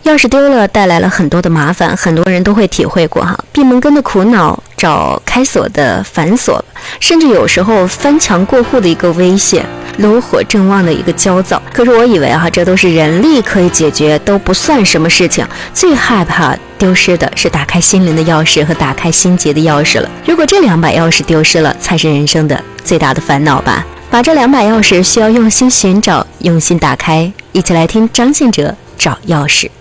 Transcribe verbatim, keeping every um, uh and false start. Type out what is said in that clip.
钥匙丢了带来了很多的麻烦，很多人都会体会过哈，闭门羹的苦恼，找开锁的繁琐，甚至有时候翻墙过户的一个危险，炉火正旺的一个焦躁。可是我以为哈，这都是人力可以解决，都不算什么事情。最害怕丢失的是打开心灵的钥匙和打开心结的钥匙了。如果这两把钥匙丢失了，才是人生的最大的烦恼吧。把这两把钥匙需要用心寻找，用心打开。一起来听张信哲找钥匙。